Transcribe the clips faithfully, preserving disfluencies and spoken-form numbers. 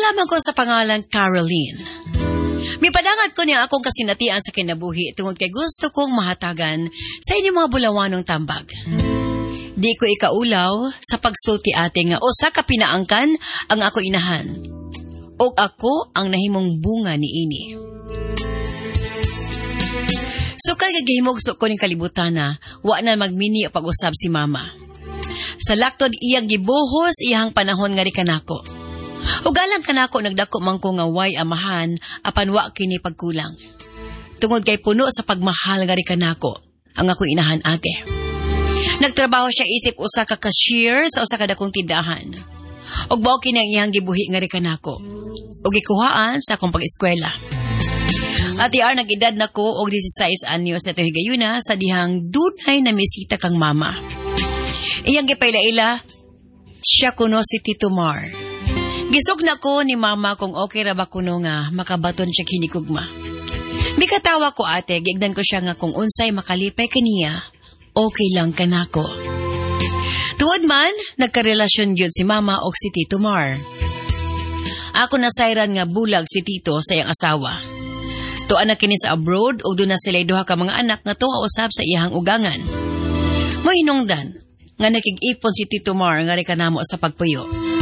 Lamang ko sa pangalang Caroline. Mipadangat ko niya akong kasinatian sa kinabuhi tungod kay gusto kong mahatagan sa inyong mga bulawanong tambag. Di ko ikaulaw sa pagsulti ate nga o sa kapinaangkan ang ako inahan. O ako ang nahimong bunga ni ini. Sukal so, gagahimog so ko ning kalibutan na wa na magmini o pag-usab si mama. Sa laktod iyang gibuhos iyang panahon nga ri kanako. Ugalang kanako nagdako man ko nga way amahan apan wa kini pagkulang. Tungod kay puno sa pagmahal nga ri kanako ang ako inahan ate. Nagtrabaho siya isip usa ka cashier sa usa ka dakong tindahan. Og mao kini ang iyang gibuhi nga ri kanako. Og gikuhaan sa akong pag-eskwela. At iyar nag-edad na ko og labing-sais anyos na higayuna sa dihang dunay na misita kang mama. Iyang gipaylaila, siya kuno si Tito Mar. Gisog na ko ni mama kung okay ra ba kuno nga makabaton siya hinigugma. Mikatawa ko ate, gigdan ko siya nga kung unsay makalipay kaniya, okay lang kanako. Tuod man, nagkarelasyon yun si mama o si Tito Mar. Ako nasayran nga bulag si Tito sa iyang asawa. Tuan na kini sa abroad o doon na sila duha ka mga anak nga tuwa usab sa iyang ugangan. Mo hinungdan nga nakig-ipon si Tito Mar nga rekanamo sa pagpuyo.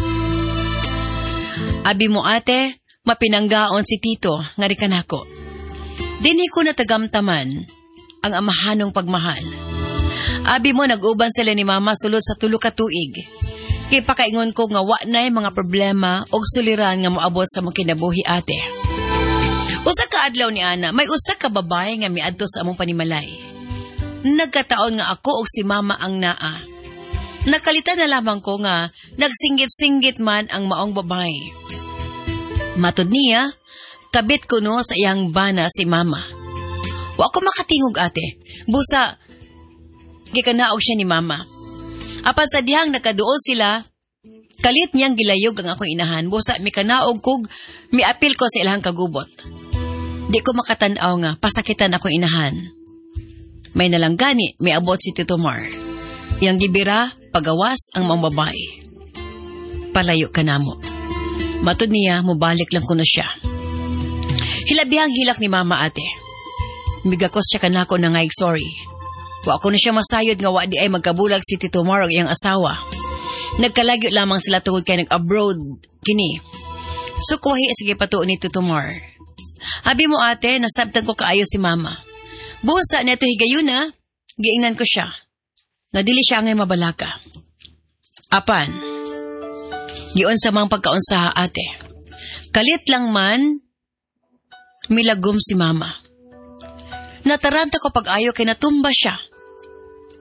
Abi mo ate, mapinanggaon si Tito nga rekanako. Dini ko natagamtaman ang amahanong pagmahal. Abi mo nag-uban sila ni mama sulod sa tulo ka tuig. Kay pakaingon ko nga wa nay mga problema og suliran nga moabot sa mong kinabuhi ate. Usa ka adlaw ni ana, may usa ka babae nga miadto sa among panimalay. Nagkataon nga ako og si mama ang naa. Nakalitan na lamang ko nga nagsinggit-singgit man ang maong babae. Matud niya, kabit ko no sa iyang bana si mama. Wa ko makatingog ate. Busa, gikanaog siya ni mama. Apan sa dihang nakaduol sila, kalit niyang gilayog ang ako inahan. Busa, mi kanaog kog, miapil ko sa ilahang kagubot. Di ko makatanaw nga, pasakitan ako inahan. May nalanggani, may abot si Tito Mar. Yang gibira, pagawas ang mga babae. Palayo ka na mo. Matud niya, mubalik lang ko na siya. Hilabihang hilak ni mama ate. Migakos siya kanako na ngay sorry. Wa ko na siya masayod nga wa di ay magkabulag si Tito Mar o iyang asawa. Nagkalagyo lamang sila tungod kay nag-abroad kini. Sukuhi sige patuon ni Tito Mar. Habi mo ate, nasabtan ko kaayo si mama. Busa na ito higayuna, giingnan ko siya. Nadili siya ngay mabalaka. Apan, giyon sa mga pagkaunsaha ate. Kalit lang man, milagom si mama. Nataranta ko pag-ayo kay natumba siya.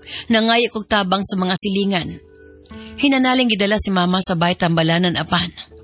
Nangayo kong tabang sa mga silingan. Hinanaling gidala si mama sa bahay tambalanan apan.